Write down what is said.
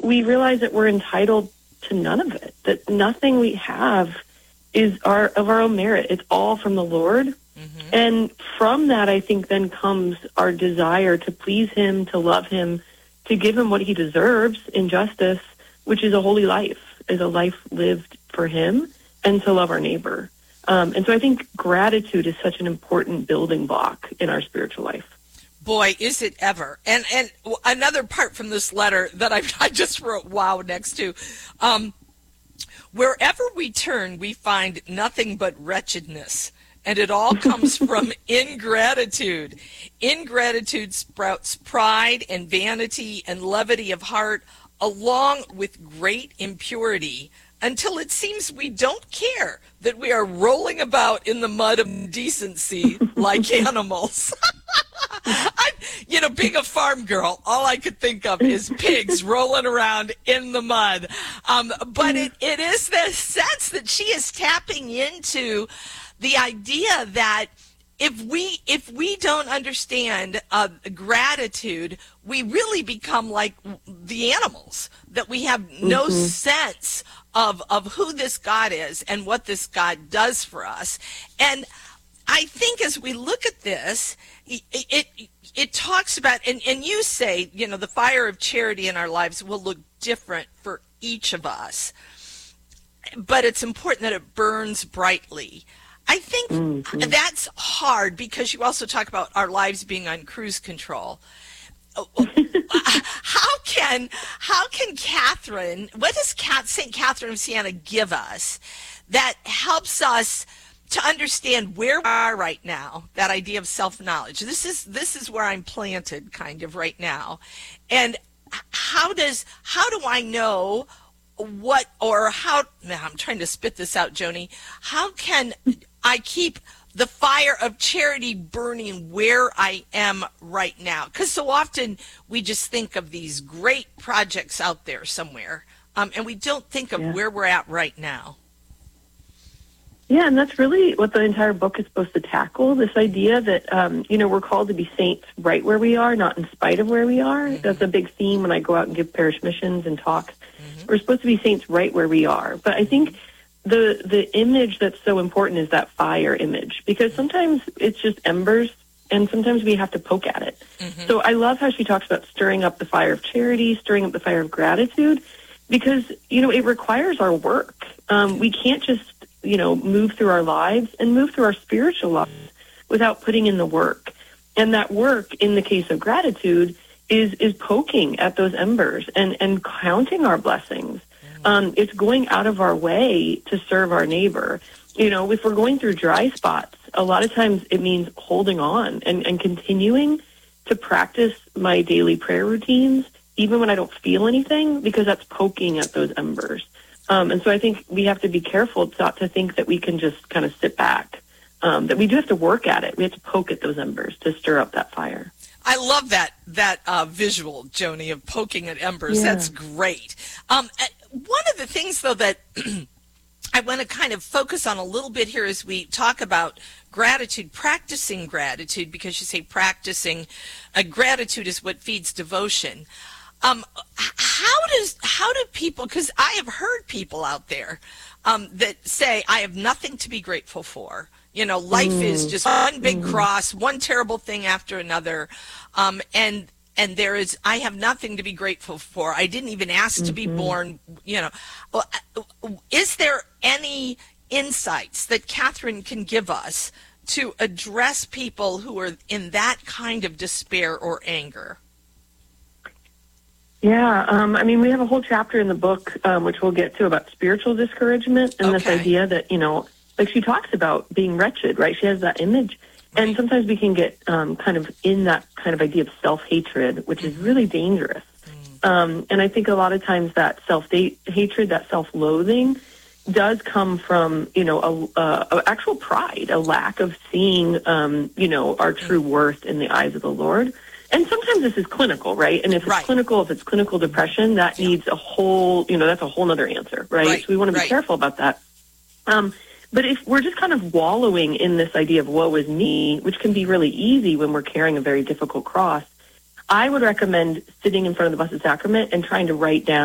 we realize that we're entitled to none of it, that nothing we have is of our own merit. It's all from the Lord. Mm-hmm. And from that, I think then comes our desire to please him, to love him, to give him what he deserves in justice, which is a holy life, is a life lived for him, and to love our neighbor. And so I think gratitude is such an important building block in our spiritual life. Boy, is it ever. And another part from this letter that I just wrote wow next to. Wherever we turn, we find nothing but wretchedness. And it all comes from ingratitude. Ingratitude sprouts pride and vanity and levity of heart, along with great impurity, until it seems we don't care that we are rolling about in the mud of decency like animals. Being a farm girl, all I could think of is pigs rolling around in the mud. But it is the sense that she is tapping into the idea that if we don't understand gratitude, we really become like the animals, that we have no sense of who this God is and what this God does for us. And I think as we look at this, it talks about, and you say, the fire of charity in our lives will look different for each of us, but it's important that it burns brightly. I think that's hard because you also talk about our lives being on cruise control. How can Catherine, what does St. Catherine of Siena give us that helps us to understand where we are right now, that idea of self-knowledge? This is where I'm planted kind of right now. And how do I know I'm trying to spit this out, Joni. How can I keep the fire of charity burning where I am right now? Because so often we just think of these great projects out there somewhere, and we don't think of where we're at right now. Yeah, and that's really what the entire book is supposed to tackle, this idea that, we're called to be saints right where we are, not in spite of where we are. Mm-hmm. That's a big theme when I go out and give parish missions and talk. Mm-hmm. We're supposed to be saints right where we are. But I think the image that's so important is that fire image, because sometimes it's just embers, and sometimes we have to poke at it. Mm-hmm. So I love how she talks about stirring up the fire of charity, stirring up the fire of gratitude, because, it requires our work. We can't just move through our lives and move through our spiritual lives without putting in the work. And that work, in the case of gratitude, is poking at those embers and counting our blessings. It's going out of our way to serve our neighbor. If we're going through dry spots, a lot of times it means holding on and continuing to practice my daily prayer routines, even when I don't feel anything, because that's poking at those embers. And so I think we have to be careful not to think that we can just kind of sit back, that we do have to work at it. We have to poke at those embers to stir up that fire. I love that visual, Joni, of poking at embers. Yeah. That's great. One of the things, though, that I want to kind of focus on a little bit here as we talk about gratitude, practicing gratitude, because you say practicing gratitude is what feeds devotion. How do people, because I have heard people out there that say, I have nothing to be grateful for. Life is just one big cross, one terrible thing after another. And there is, I have nothing to be grateful for. I didn't even ask to be born, Is there any insights that Catherine can give us to address people who are in that kind of despair or anger? Yeah, we have a whole chapter in the book, which we'll get to, about spiritual discouragement and this idea that, like she talks about being wretched, right? She has that image. Right. And sometimes we can get kind of in that kind of idea of self-hatred, which is really dangerous. And I think a lot of times that self-hatred, that self-loathing does come from, a actual pride, a lack of seeing, our true worth in the eyes of the Lord. And sometimes this is clinical, right? And if it's clinical depression, that needs a whole, that's a whole nother answer, right? So we want to be careful about that. But if we're just kind of wallowing in this idea of woe is me, which can be really easy when we're carrying a very difficult cross, I would recommend sitting in front of the Blessed Sacrament and trying to write down